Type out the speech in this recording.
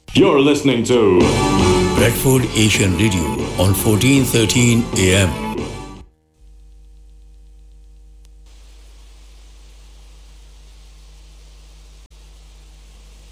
You're listening to Bradford Asian Radio on 1413 AM.